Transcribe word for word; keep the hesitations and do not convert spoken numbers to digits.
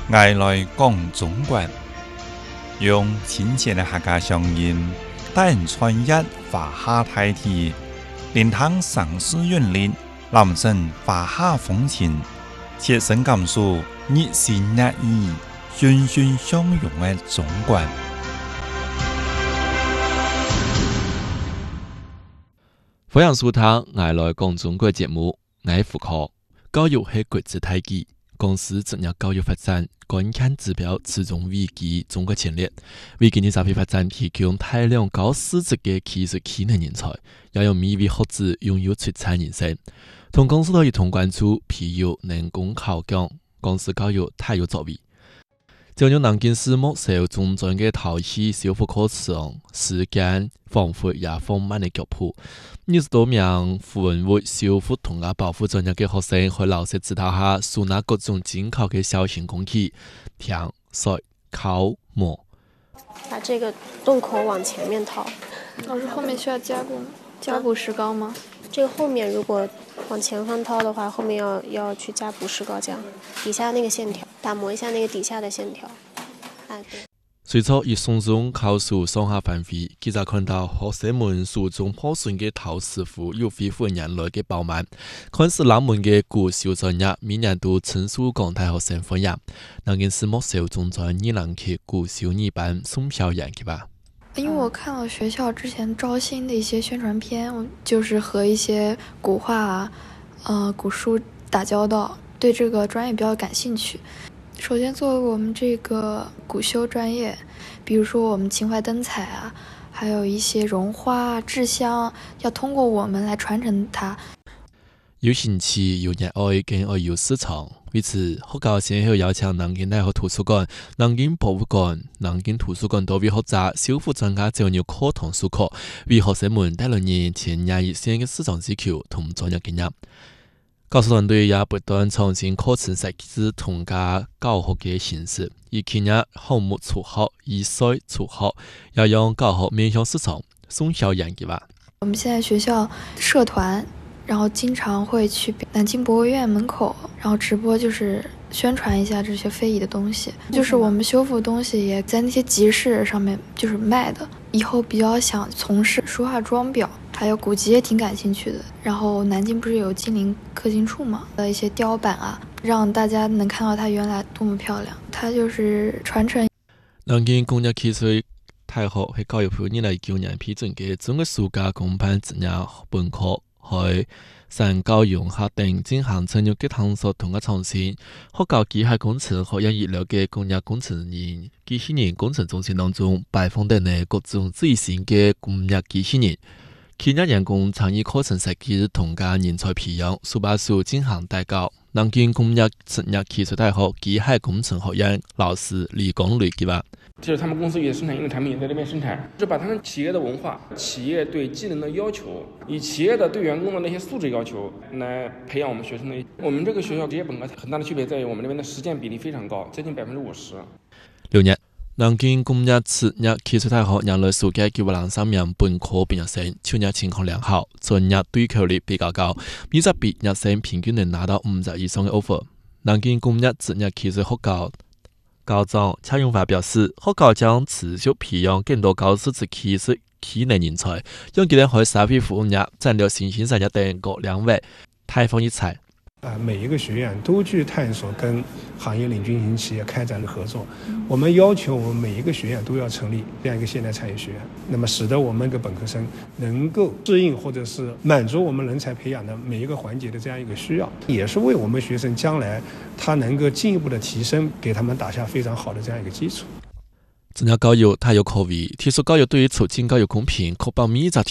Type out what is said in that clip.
爱来讲中国，用亲切的客家乡音，带人穿越华夏大地，聆听城市韵律，揽胜华夏风情，切身感受日新月异、欣欣相融的中国。 欢迎收听《爱来讲中国》节目，我是胡可。教育是国之大计，公司职业教育发展观看指标始终位居中国前列，为今年社会发展提供大量高素质的技术技能人才，要用美味学子拥有璀璨人生。同公司都一同关注譬如人工考奖，公司教育太有作为。就用南京市木秀中专嘅陶器修复课程，时间丰富也丰满的脚谱。二十多名符文物修复同埋保护专业嘅學生，喺老師指導下，收納各種精巧嘅小型工具，填、水、烤、磨。 把這個洞口往前面掏。 老師，後面需要加固加補石膏嗎？ 這個後面如果往前方掏的話，後面要要去加補石膏漿，底下那個線條，打磨一下那個底下的線條。哎，對。 隨着以松松考試上下翻飛，記者看到學生們手中破損嘅陶師傅又恢復原來嘅飽滿。看似冷門嘅古小專業，每年都稱數廣大學生歡迎。南京市木秀中專二年級古小二班宋小燕去吧。 因為我看到學校之前招新的一些宣傳片，就是和一些古畫啊、呃古書打交道，對這個專業比較感興趣。首先，作為我們這個古修專業，比如說我們秦淮燈彩啊，還有一些絨花、製香，要通過我們來傳承它。 有興趣、有熱愛，更愛有市場。為此，學校先後邀請南京大學圖書館、南京博物館、南京圖書館多位學者、修復專家進入課堂授課，為學生們帶來年前廿一線嘅市場需求同專業經驗。教師團隊也不斷創新課程設計同加教學嘅形式，以今日項目出學，以賽出學，要用教學面向市場，送小研究吧。 我們現在學校社團，然後經常會去南京博物院門口，然後直播，就是宣傳一下這些非遺的東西。就是我們修復東西也在那些集市上面就是賣的。以後比較想從事書畫裝裱，還有古籍也挺感興趣的。然後南京不是有金陵刻經處嘛，的一些雕版啊，讓大家能看到它原來多麼漂亮。它就是傳承。 南京工業技術大學係教育部二零一九年批准嘅中國暑假公辦職業本科，喺省教育學等進行深入嘅探索同埋創新。學校機械工程學院預料嘅工業工程人機器人工程中心當中，擺放等嘅各種最新嘅工業機器人。企業員工參與課程設計同加人才培養，數百數進行帶教。南京工業職業技術大學機械工程學院老師李光磊記吧。 就是他們公司也生產一個產品，也在這邊生產，就把他們企業的文化、企業對技能的要求，以企業的對員工的那些素質要求來培養我們學生的。我們這個學校職業本科很大的區別在於，我們這邊的實踐比例非常高，接近百分之五十。 六年，南京工業職業技術大學迎來數屆九百零三名本科畢業生，去年情況良好，專業對口率比較高，每隻畢業生平均能拿到五隻以上嘅 offer。南京工業職業技術學校校長蔡永發表示，學校將持續培養更多高素質技術技能人才，用技能喺社會服務業、戰略新興產業等各領域開放一切。 啊，每一個學院都去探索跟行業領軍型企業開展的合作。我們要求我們每一個學院都要成立這樣一個現代產業學院，那麼使得我們的本科生能夠適應或者是滿足我們人才培養的每一個環節的這樣一個需要，也是為我們學生將來他能夠進一步的提升，給他們打下非常好的這樣一個基礎。 職業教育太有可為，特殊教育對於促進教育公平，確保每一個